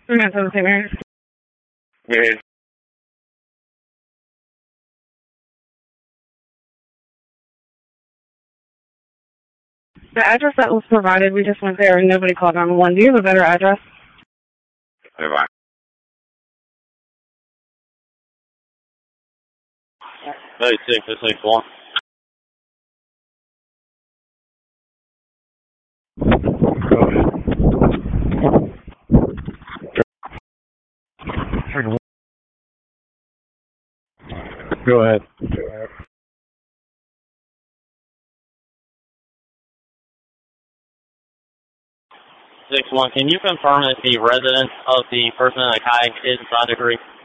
That's what I'm saying. Yeah. The address that was provided, we just went there and nobody called 911. Do you have a better address? Bye-bye. 36, this is 4. Go ahead. 6-1, can you confirm if the residence of the person in the kayak is inside the creek?